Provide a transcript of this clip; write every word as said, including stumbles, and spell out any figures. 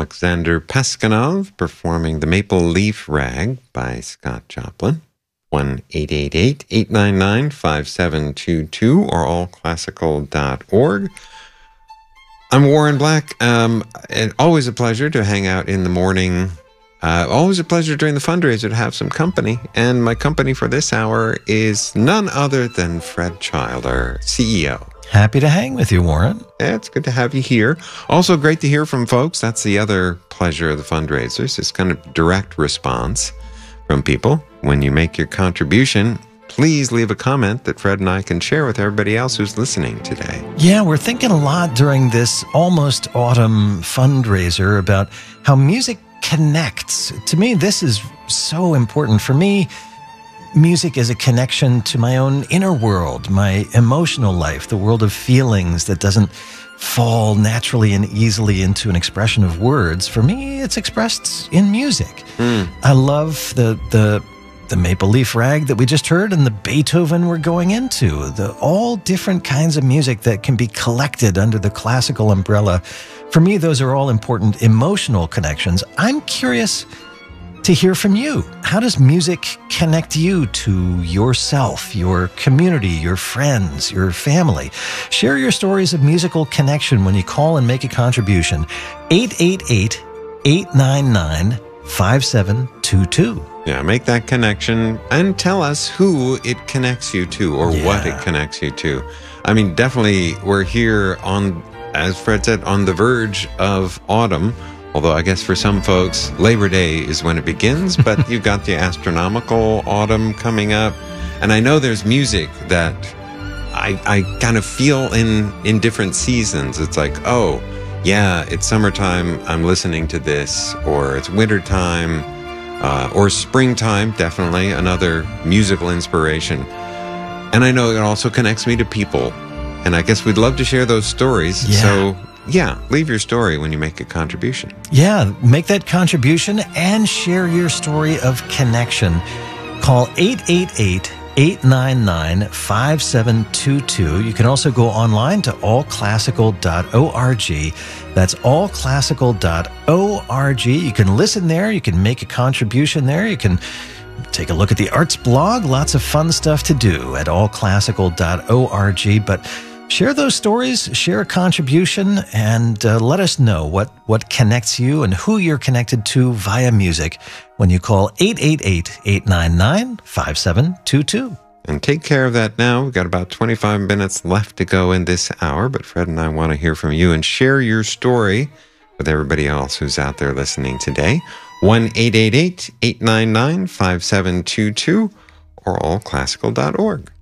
Alexander Peskanov performing The Maple Leaf Rag by Scott Joplin. one eight eight eight, eight nine nine, five seven two two or all classical dot org. I'm Warren Black. Um, and always a pleasure to hang out in the morning. Uh, always a pleasure during the fundraiser to have some company. And my company for this hour is none other than Fred Child, our C E O. Happy to hang with you, Warren. Yeah, it's good to have you here. Also great to hear from folks. That's the other pleasure of the fundraisers. It's kind of direct response from people. When you make your contribution, please leave a comment that Fred and I can share with everybody else who's listening today. Yeah, we're thinking a lot during this almost autumn fundraiser about how music connects. To me, this is so important. For me, music is a connection to my own inner world, my emotional life, the world of feelings that doesn't fall naturally and easily into an expression of words. For me, it's expressed in music. Mm. I love the the the Maple Leaf Rag that we just heard and the Beethoven we're going into. The all different kinds of music that can be collected under the classical umbrella. For me, those are all important emotional connections. I'm curious to hear from you. How does music connect you to yourself, your community, your friends, your family? Share your stories of musical connection when you call and make a contribution. eight eight eight, eight nine nine, five seven two two. Yeah, make that connection and tell us who it connects you to or yeah. what it connects you to. I mean, definitely we're here on, as Fred said, on the verge of autumn. Although I guess for some folks, Labor Day is when it begins, but you've got the astronomical autumn coming up. And I know there's music that I, I kind of feel in, in different seasons. It's like, oh, yeah, it's summertime, I'm listening to this, or it's wintertime, uh, or springtime, definitely, another musical inspiration. And I know it also connects me to people. And I guess we'd love to share those stories. Yeah. So yeah, leave your story when you make a contribution. Yeah, make that contribution and share your story of connection. Call eight eight eight, eight nine nine, five seven two two. You can also go online to all classical dot org. That's all classical dot org. You can listen there. You can make a contribution there. You can take a look at the arts blog. Lots of fun stuff to do at all classical dot org. But share those stories, share a contribution, and uh, let us know what, what connects you and who you're connected to via music when you call eight eight eight, eight nine nine, five seven two two. And take care of that now. We've got about twenty-five minutes left to go in this hour, but Fred and I want to hear from you and share your story with everybody else who's out there listening today. one eight eight eight, eight nine nine, five seven two two or all classical dot org.